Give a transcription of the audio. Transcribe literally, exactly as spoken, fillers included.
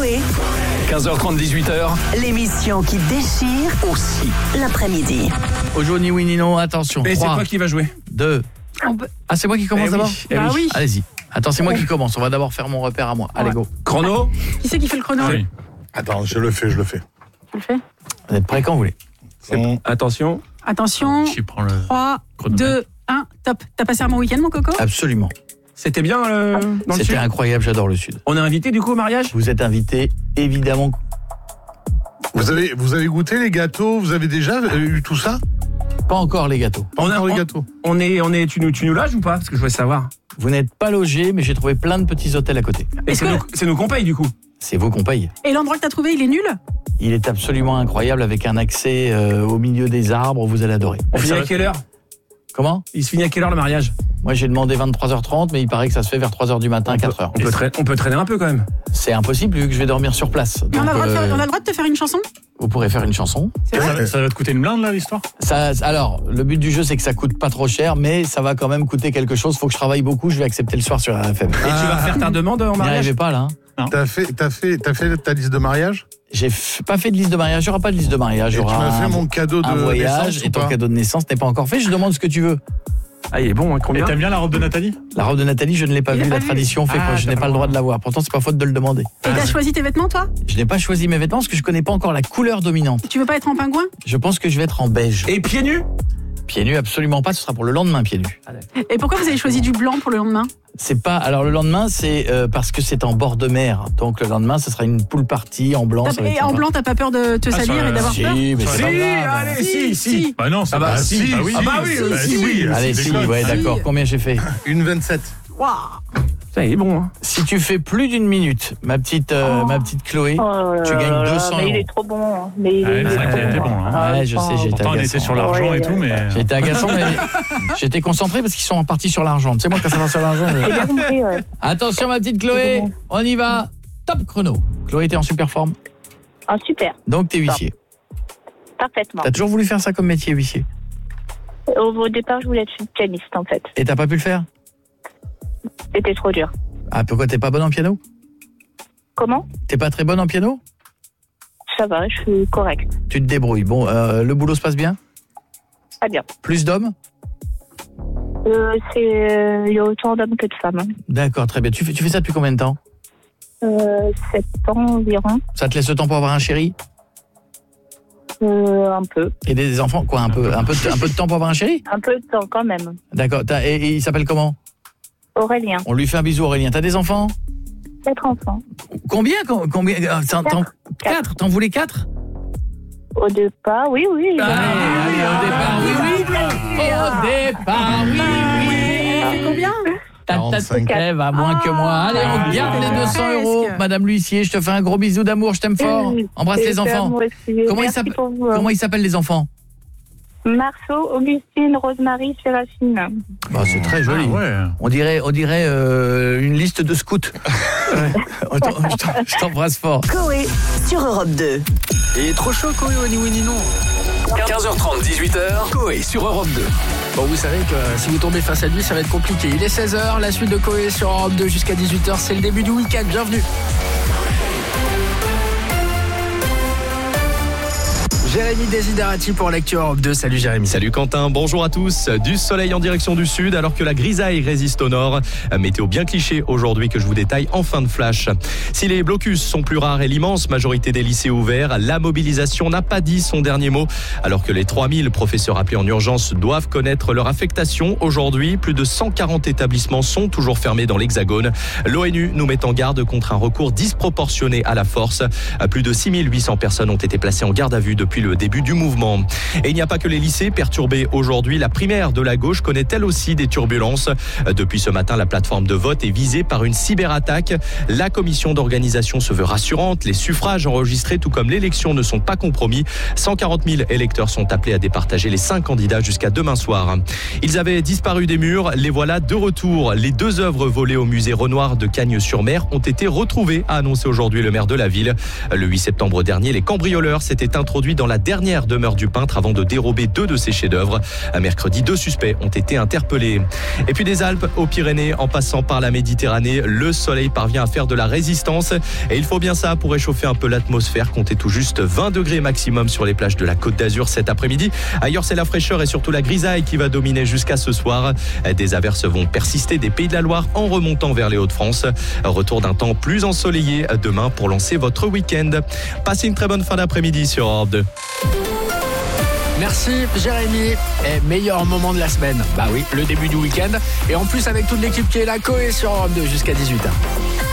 Coé. quinze heures trente, dix-huit heures. L'émission qui déchire Aussi. l'après-midi. Aujourd'hui, oui, Nino, attention. Et c'est trois, toi qui va jouer. deux. Ah, c'est moi qui commence Eh d'abord oui, eh Bah oui. oui. Allez-y. Attends, c'est moi qui commence. On va d'abord faire mon repère à moi. Allez, Ouais. go. Chrono. Qui c'est qui fait le chrono? Oui. Attends, je le fais, je le fais. Tu le fais? Vous êtes prêts quand vous voulez? On- Attention. Attention, Je prends le... trois, deux, un, top. T'as passé un bon week-end, mon coco? Absolument. C'était bien euh, dans le C'était sud. incroyable, j'adore le Sud. On est invité du coup au mariage. Vous êtes invité, évidemment. Vous avez, vous avez goûté les gâteaux? Vous avez déjà eu tout ça? Pas encore les gâteaux. On, a, Encore les on, gâteaux. on est, on est, tu nous, tu nous loges ou pas? Parce que je voulais savoir. Vous n'êtes pas logé, mais j'ai trouvé plein de petits hôtels à côté. Et Est-ce c'est que- nous, c'est nous qu'on paye du coup. C'est vous qu'on paye. Et l'endroit que t'as trouvé, il est nul? Il est absolument incroyable avec un accès euh, au milieu des arbres. Vous allez adorer. On finit à quelle heure? Comment? Il se finit à quelle heure le mariage? Moi, j'ai demandé vingt-trois heures trente, mais il paraît que ça se fait vers trois heures du matin, quatre heures. On peut, traîner, on peut traîner un peu quand même. C'est impossible vu que je vais dormir sur place. Et on, a Donc, le droit de euh, faire- on a le droit de te faire une chanson? vous pourrez faire une chanson. C'est vrai? Ça va te coûter une blinde là l'histoire? Ça, alors, le but du jeu, c'est que ça coûte pas trop cher, mais ça va quand même coûter quelque chose. Faut que je travaille beaucoup. Je vais accepter le soir sur R F M. Et tu vas faire ta demande en Vous n'y mariage? arrivez pas là. Hein. T'as fait, t'as fait, t'as fait ta liste de mariage? J'ai f- pas fait de liste de mariage. Il n'y aura pas de liste de mariage. Il y Et tu aura m'as fait un, mon cadeau de un voyage naissance et ou ton pas? cadeau de naissance n'est pas encore fait. Je demande ce que tu veux. Ah, il est bon, hein, Et combien? t'aimes bien la robe de Nathalie? La robe de Nathalie, je ne l'ai pas Il vue. l'a La pas vue. tradition fait Ah, que je n'ai t'as pas le pas droit de l'avoir. Pourtant, c'est pas faute de le demander. Et t'as choisi tes vêtements, toi? Je n'ai pas choisi mes vêtements parce que je connais pas encore la couleur dominante. Tu veux pas être en pingouin? Je pense que je vais être en beige. Et pieds nus? Pieds nus, absolument pas. Ce sera pour le lendemain, pieds nus. Et pourquoi vous avez choisi du blanc pour le lendemain? C'est pas. Alors le lendemain, c'est euh, parce que c'est en bord de mer. Donc le lendemain, ce sera une pool party en blanc. ça va être Et en sympa. blanc, t'as pas peur de te Ah, salir sur et le- d'avoir Si, peur? mais c'est Si, pas grave. allez, si, si. Bah non, c'est Ah bah pas si, bah oui. ah bah oui, Bah si, si, oui. Allez, c'est si, déconne. ouais, Si. d'accord. Combien j'ai fait? Une vingt-sept. Waouh! Ça, il est bon, hein. Si tu fais plus d'une minute, ma petite, euh, Oh. ma petite Chloé, Oh là tu là gagnes là, deux cents mais il euros. est trop bon. Mais il Ouais, est, c'est il est vrai trop qu'il était bon, hein. Ah, Ouais, je sais, j'ai été Pourtant, on était agaçant. sur l'argent Ouais, et tout, ouais, mais. J'ai été agaçant, mais j'étais concentré parce qu'ils sont partis sur l'argent. Tu sais, moi, quand ça va sur l'argent. je- J'ai bien compris, ouais. Attention, ma petite Chloé, on y va. Top chrono. Chloé, t'es en super forme. Ah, super, Donc, t'es huissier. parfaitement. T'as toujours voulu faire ça comme métier, huissier? Au, au départ, je voulais être pianiste, en fait. Et t'as pas pu le faire? C'était trop dur. Ah, pourquoi t'es pas bonne en piano? Comment? T'es pas très bonne en piano? Ça va, je suis correcte. Tu te débrouilles. Bon, euh, le boulot se passe bien? Pas bien. Plus d'hommes? Euh, c'est, euh, il y a autant d'hommes que de femmes. D'accord, très bien. Tu fais, tu fais ça depuis combien de temps? Euh, sept ans environ. Ça te laisse le temps pour avoir un chéri? Euh, un peu. Et des enfants? Quoi, un peu, un peu, de, un peu de temps pour avoir un chéri? Un peu de temps quand même. D'accord. T'as- Et, et il s'appelle comment? Aurélien, On lui fait un bisou, Aurélien. T'as des enfants? quatre enfants. Combien? com- Combien? euh, t'en- t'en- Quatre. Quatre? T'en voulais quatre? Au départ, oui, oui. Allez, allez, au départ, oui, oui. Au départ, oui, oui. C'est combien? Ta, ta, quarante-cinq. Ève a moins que moi. Allez, on Ah, garde les deux cents euros. presque. Madame l'huissier, je te fais un gros bisou d'amour. Je t'aime fort. Embrasse les enfants. Moi aussi. Comment ils Merci s'appellent pour vous, hein. Comment ils s'appellent les enfants? Marceau, Augustine, Rosemary, Séraphine. Bah, c'est très joli. Ah ouais. On dirait, on dirait euh, une liste de scouts. On t'en- je t'en- je t'embrasse fort. Coé sur Europe deux. Il est trop chaud, Coé, ni oui ni non. quinze heures trente, dix-huit heures. Coé sur Europe deux. Bon, vous savez que euh, si vous tombez face à lui, ça va être compliqué. Il est seize heures, la suite de Coé sur Europe deux jusqu'à dix-huit heures. C'est le début du week-end. Bienvenue. Jérémy Desiderati pour Lecture Europe deux. Salut Jérémy. Salut Quentin, bonjour à tous. Du soleil en direction du sud alors que la grisaille résiste au nord. Météo bien cliché aujourd'hui que je vous détaille en fin de flash. Si les blocus sont plus rares et l'immense majorité des lycées ouverts, la mobilisation n'a pas dit son dernier mot. Alors que les trois mille professeurs appelés en urgence doivent connaître leur affectation. Aujourd'hui, plus de cent quarante établissements sont toujours fermés dans l'Hexagone. L'ONU nous met en garde contre un recours disproportionné à la force. Plus de six mille huit cents personnes ont été placées en garde à vue depuis le début du mouvement. Et il n'y a pas que les lycées perturbés aujourd'hui. La primaire de la gauche connaît elle aussi des turbulences. Depuis ce matin, la plateforme de vote est visée par une cyberattaque. La commission d'organisation se veut rassurante. Les suffrages enregistrés, tout comme l'élection, ne sont pas compromis. cent quarante mille électeurs sont appelés à départager les cinq candidats jusqu'à demain soir. Ils avaient disparu des murs. Les voilà de retour. Les deux œuvres volées au musée Renoir de Cagnes-sur-Mer ont été retrouvées, a annoncé aujourd'hui le maire de la ville. Le huit septembre dernier, les cambrioleurs s'étaient introduits dans la dernière demeure du peintre avant de dérober deux de ses chefs-d'œuvre. Mercredi, deux suspects ont été interpellés. Et puis des Alpes aux Pyrénées, en passant par la Méditerranée, le soleil parvient à faire de la résistance. Et il faut bien ça pour réchauffer un peu l'atmosphère. Comptez tout juste vingt degrés maximum sur les plages de la Côte d'Azur cet après-midi. Ailleurs, c'est la fraîcheur et surtout la grisaille qui va dominer jusqu'à ce soir. Des averses vont persister des Pays de la Loire en remontant vers les Hauts-de-France. Retour d'un temps plus ensoleillé demain pour lancer votre week-end. Passez une très bonne fin d'après-midi sur Europe deux. Merci Jérémy. Et meilleur moment de la semaine. Bah oui, le début du week-end. Et en plus avec toute l'équipe qui est là, Coé sur Europe deux jusqu'à dix-huit heures.